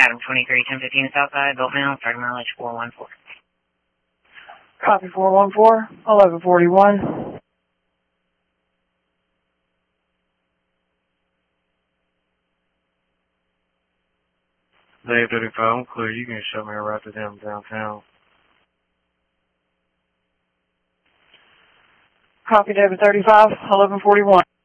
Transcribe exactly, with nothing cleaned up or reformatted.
Adam twenty-three, ten fifteen Southside, Built Mill, starting mileage four one four. Copy four one four, eleven forty-one. Dave thirty-five, I'm clear. You can show me a route to them downtown. Copy David thirty-five, eleven forty-one.